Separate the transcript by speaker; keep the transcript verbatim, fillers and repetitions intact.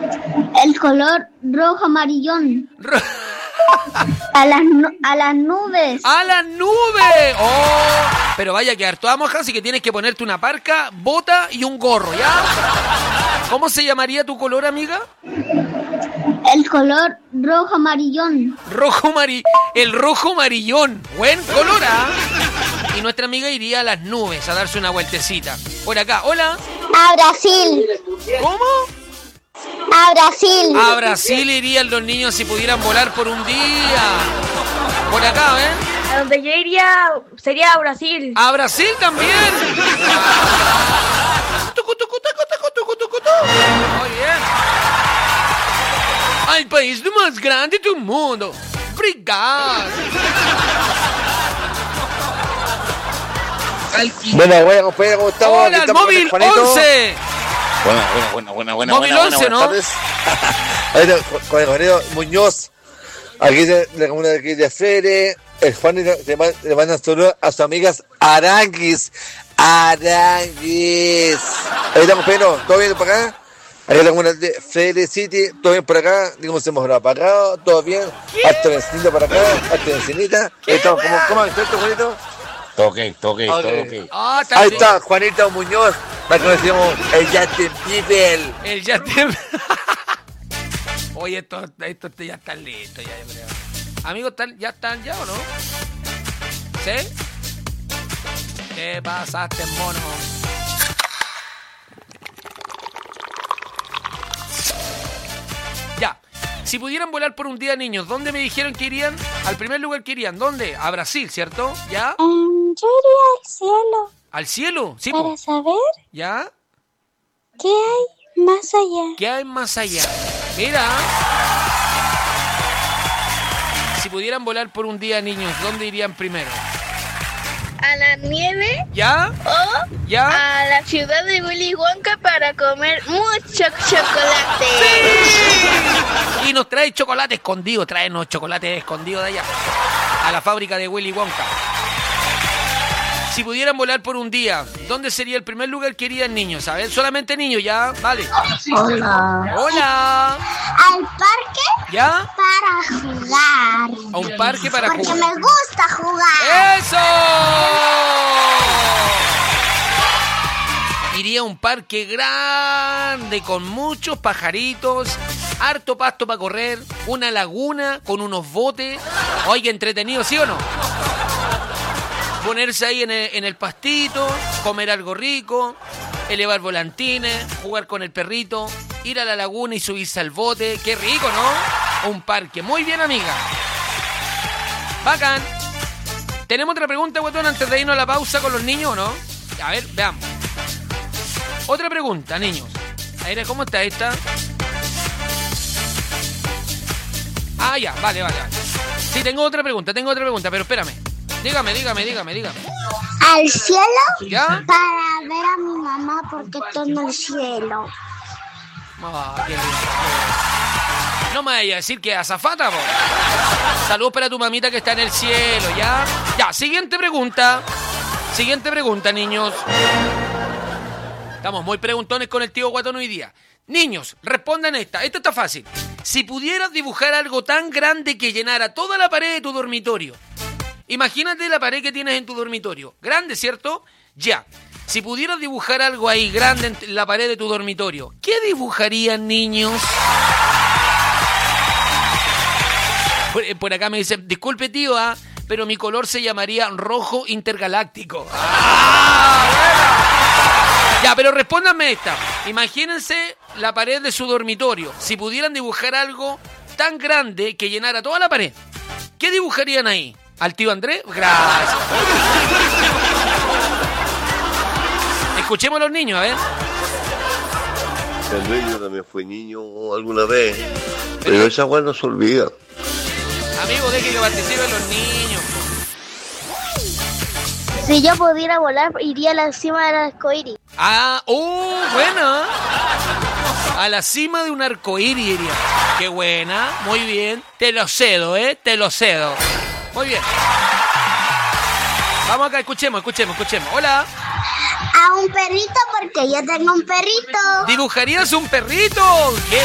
Speaker 1: El color rojo amarillón.
Speaker 2: Ro-
Speaker 1: A las, nu- a las nubes.
Speaker 2: ¡A la nube! ¡Oh! Pero vaya a quedar toda moja, así que tienes que ponerte una parca, bota y un gorro, ¿ya? ¿Cómo se llamaría tu color, amiga?
Speaker 1: El color rojo amarillón.
Speaker 2: Rojo mari... El rojo amarillón. Buen color, ¿ah? Y nuestra amiga iría a las nubes a darse una vueltecita. Por acá, hola.
Speaker 1: A Brasil.
Speaker 2: ¿Cómo?
Speaker 1: A Brasil.
Speaker 2: A Brasil irían los niños si pudieran volar por un día. Por acá, ¿eh?
Speaker 3: A donde yo iría sería a Brasil.
Speaker 2: A Brasil también. Tucu, tucu, tucu, tucu, tucu, tucu, tucu. Muy bien. Al país más grande del mundo. Obrigado.
Speaker 4: Bueno, bueno, compañero, ¿cómo estamos?
Speaker 2: Hola,
Speaker 4: Aquí
Speaker 2: el
Speaker 4: estamos con
Speaker 2: móvil
Speaker 4: el Juanito.
Speaker 2: once.
Speaker 4: Buena, buena, buena, buena, buena.
Speaker 2: Móvil
Speaker 4: buena,
Speaker 2: once,
Speaker 4: buena,
Speaker 2: ¿no?
Speaker 4: buenas tardes. Ahí está, con el Juanito Muñoz, aquí de la comuna de aquí de Fere. El Juanito le manda, le manda saludos a sus amigas Aranguis. Aranguis. Ahí estamos, compañero, ¿todo bien por acá? Aquí en la comuna de Fere City, ¿todo bien por acá? Digamos, hemos apagado, ¿todo bien? Hasta vencinita por acá, hasta vencinita. Ahí estamos, ¿cómo, cómo está esto, Juanito?
Speaker 5: Todo ok, todo ok, todo
Speaker 4: Okay.
Speaker 5: ok.
Speaker 2: Ah, está
Speaker 4: Ahí
Speaker 2: bien.
Speaker 4: está, Juanito Muñoz, más conocido como el Justin Bieber.
Speaker 2: El ya te... Oye, estos esto, esto ya están listos, ya, yo creo. Amigos, ¿están, ¿ya están ya o no? ¿Sí? ¿Qué pasaste, mono? Ya. Si pudieran volar por un día, niños, ¿dónde me dijeron que irían? Al primer lugar que irían, ¿dónde? A Brasil, ¿cierto? ¿Ya?
Speaker 1: Um, yo iría al cielo
Speaker 2: ¿Al cielo? Sí, po.
Speaker 1: para saber
Speaker 2: ¿Ya?
Speaker 1: qué hay más allá.
Speaker 2: ¿Qué hay más allá? Mira. Si pudieran volar por un día, niños, ¿dónde irían primero?
Speaker 3: A la nieve
Speaker 2: ¿Ya?
Speaker 3: o
Speaker 2: ¿Ya?
Speaker 3: a la ciudad de Willy Wonka para comer mucho chocolate.
Speaker 2: Y nos trae chocolate escondido, tráenos chocolate escondido de allá. A la fábrica de Willy Wonka. Si pudieran volar por un día, ¿dónde sería el primer lugar que irían, niños? A ver, solamente niños, ¿ya? Vale.
Speaker 1: Hola.
Speaker 2: Hola.
Speaker 1: Al parque
Speaker 2: ¿Ya?
Speaker 1: para jugar.
Speaker 2: A un parque para
Speaker 1: Porque
Speaker 2: jugar.
Speaker 1: me gusta jugar.
Speaker 2: ¡Eso! Iría a un parque grande con muchos pajaritos, harto pasto para correr, una laguna con unos botes. Oye, entretenido, ¿sí o no? Ponerse ahí en el, en el pastito, comer algo rico, elevar volantines, jugar con el perrito, ir a la laguna y subirse al bote. ¡Qué rico!, ¿no? Un parque. Muy bien, amiga. Bacán. ¿Tenemos otra pregunta, guatón, antes de irnos a la pausa con los niños o no? A ver, veamos. Otra pregunta, niños. A ver, ¿cómo está esta? Ah, ya, vale, vale, vale. Sí, tengo otra pregunta, tengo otra pregunta, pero espérame. Dígame, dígame, dígame, dígame.
Speaker 1: Al cielo
Speaker 2: ¿Ya?
Speaker 1: para ver a mi mamá porque está en el cielo.
Speaker 2: Ah, qué lindo. No me vayas a decir que es azafata, po. Saludos para tu mamita que está en el cielo, ¿ya? Ya, siguiente pregunta. Siguiente pregunta, niños. Estamos muy preguntones con el tío Guatón hoy día. Niños, respondan esta. Esta está fácil. Si pudieras dibujar algo tan grande que llenara toda la pared de tu dormitorio. Imagínate la pared que tienes en tu dormitorio. Grande, ¿cierto? Ya. Si pudieras dibujar algo ahí grande en la pared de tu dormitorio, ¿qué dibujarían, niños? Por, por acá me dicen, disculpe, tío, ¿ah? pero mi color se llamaría rojo intergaláctico. ¡Ah, bueno! Ya, pero respóndanme esta. Imagínense la pared de su dormitorio. Si pudieran dibujar algo tan grande que llenara toda la pared, ¿qué dibujarían ahí? ¿Al tío Andrés? Gracias. Escuchemos a los niños, a ver.
Speaker 6: El dueño también fue niño alguna vez, pero esa agua no se olvida.
Speaker 2: Amigo, deje que participen los niños.
Speaker 1: Si yo pudiera volar, iría a la cima del arcoíris.
Speaker 2: Ah, oh, buena. A la cima de un arcoíris iría. Qué buena, muy bien. Te lo cedo, ¿eh? Te lo cedo. Muy bien. Vamos acá, escuchemos, escuchemos, escuchemos. Hola.
Speaker 1: A un perrito porque yo tengo un perrito.
Speaker 2: ¿Dibujarías un perrito? ¡Qué